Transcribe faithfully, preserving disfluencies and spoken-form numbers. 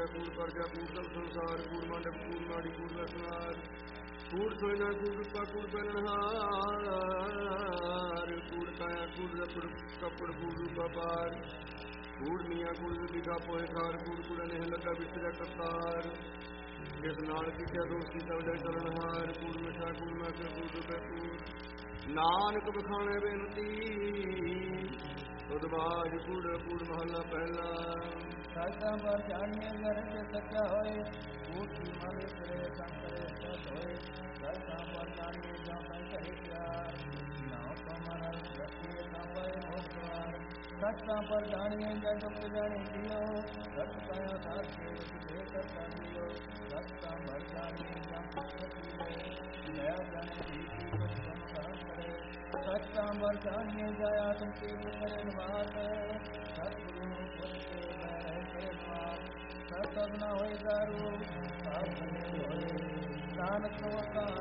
ਮੰਗਿਆ ਕੂੜ ਕਰਜਾ ਕੂੜ ਸਭ ਸੰਸਾਰ ਕੂੜ ਮੰਡਪ ਕੂੜ ਮਾੜੀ ਕੂੜ ਵਸਨਾਰ ਕੂੜ ਸੋਇਨਾ ਕੂੜ ਰੁਪਾ ਕੂੜ ਪਹਿਨਹਾਰ ਕੂੜ ਕਾਇਆ ਕੂੜ ਰਪੜ ਕਪੜ ਕੂੜ ਰੂਪਾ ਪਾਰ ਕੂੜ ਮੀਆਂ ਕੂੜ ਵਿਗਾ ਪੋਏ ਖਾਰ ਕੂੜ ਕੂੜ ਨਹਿ ਲੱਗਾ ਵਿਸਰਿਆ ਕਰਤਾਰ ਜਿਸ ਨਾਲ ਕਿਛਿਆ ਦੋਸਤੀ ਤਵੜੇ ਚਲਨਹਾਰ ਕੂੜ ਮਿਠਾ ਕੂੜ ਮੈਂ ਕੇ ਕੂੜ ਰੁਪੇ ਕੂੜ ਨਾਨਕ ਬਖਾਣੇ ਬੇਨਤੀ ਉਦਵਾਜ ਕੂੜ ਕੂੜ ਮਹੱਲਾ ਪਹਿਲਾ ਸਾਚਾ ਪਰ ਜਾਣੀਏ ਜਰ ਕੇ ਸੱਚਾ ਹੋਏ ਕੂੜ ਕੀ ਮਾਰੇ ਕਰੇ ਸੰਕਰੇ ਸਤ ਹੋਏ ਸਾਚਾ ਪਰ ਜਾਣੀਏ ਜਾਂ ਕਰੇ ਪਿਆਰ ਨਾਮ ਕਮਨ ਰਖੇ ਨਾ ਪਏ ਮੋਖਵਾਰ ਸਾਚਾ ਪਰ ਜਾਣੀਏ ਜਾਂ ਦੁਖ ਜਾਣੇ ਦਿਓ ਸਤ ਕਾਇਆ ਸਾਚੇ ਦੇ ਕਰਤਾ ਦਿਓ ਸਾਚਾ ਪਰ ਜਾਣੀਏ ਜਾਂ ਪੁੱਛਤੀ ਲੈ ਲੈ ਜਾਣੇ ਦੀ ਕੁਛ ਸੰਸਾਰ ਕਰੇ ਸਾਚਾ ਪਰ ਜਾਣੀਏ ਜਾਇਆ ਤੁਮ ਕੀ ਕਰੇ ਬਾਤ ਸਤਿਗੁਰੂ ਪੁੱਛੇ ਮੈਂ ਕੇ ਮਾਰ ਸਤਿ ਨਾ ਹੋਏ ਦਾਰੂ ਆਪ ਹੋਏ ਨਾਨਕ ਵਖਾਣ